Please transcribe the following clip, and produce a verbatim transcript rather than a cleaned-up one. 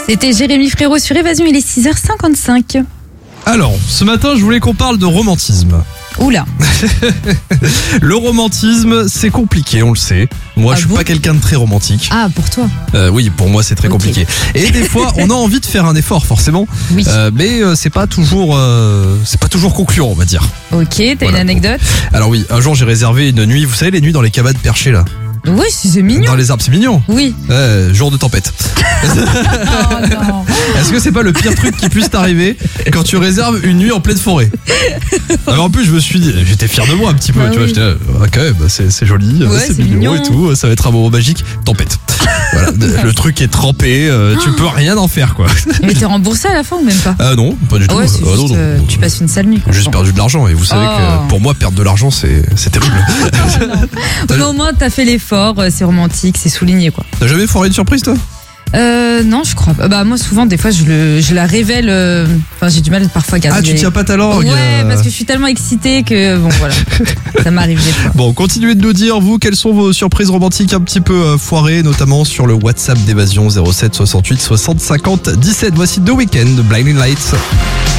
C'était Jérémy Frérot sur Évasion, il est six heures cinquante-cinq. Alors, ce matin, je voulais qu'on parle de romantisme. Oula. Le romantisme, c'est compliqué, on le sait. Moi, Ah je suis bon pas quelqu'un de très romantique. Ah, pour toi. Euh, oui, pour moi, c'est très Ok. compliqué. Et des fois, on a envie de faire un effort, forcément. Oui. Euh, mais euh, c'est pas toujours, euh, c'est pas toujours concluant, on va dire. Ok, t'as Voilà. une anecdote? Alors oui, un jour, j'ai réservé une nuit. Vous savez, les nuits dans les cabanes perchées là, Oui, si c'est mignon. dans les arbres, c'est mignon. Oui. Ouais, jour de tempête. Oh non. Est-ce que c'est pas le pire truc qui puisse t'arriver quand tu réserves une nuit en pleine forêt? Alors en plus, je me suis dit, j'étais fier de moi un petit peu, Bah tu vois, oui. j'étais là, ah, quand même, c'est, c'est joli, Ouais, c'est c'est mignon, mignon. et tout, ça va être un moment magique. Tempête. Voilà, le truc est trempé, euh, tu peux rien en faire quoi. Mais t'es remboursé à la fin ou même pas? Ah non, pas du Ah tout. ouais, c'est Ah, non, juste, non, euh, non, tu non. passes une sale nuit. quoi. J'ai juste Bon. perdu de l'argent et vous savez Oh. que pour moi perdre de l'argent c'est, c'est terrible. Mais au moins, t'as fait l'effort, euh, c'est romantique, c'est souligné quoi. T'as jamais foiré une surprise toi? Euh, non, je crois pas. Bah, moi, souvent, des fois, je, le, je la révèle. euh, Enfin, j'ai du mal parfois à garder. Ah, tu les- tiens pas ta langue. Ouais, euh. parce que je suis tellement excitée que bon, voilà. Ça m'arrive des fois. Bon, continuez de nous dire, vous, quelles sont vos surprises romantiques un petit peu euh, foirées, notamment sur le WhatsApp d'Évasion zéro sept soixante-huit soixante cinquante dix-sept. Voici The Weeknd, Blinding Lights.